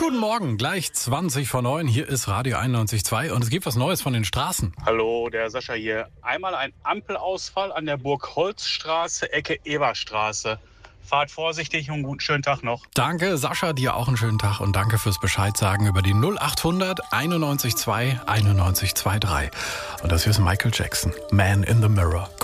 Guten Morgen, gleich 20 vor 9. Hier ist Radio 91.2 und es gibt was Neues von den Straßen. Hallo, der Sascha hier. Einmal ein Ampelausfall an der Burgholzstraße, Ecke Eberstraße. Fahrt vorsichtig und guten schönen Tag noch. Danke, Sascha, dir auch einen schönen Tag und danke fürs Bescheid sagen über die 0800 91.2 91.23. Und das hier ist Michael Jackson, Man in the Mirror.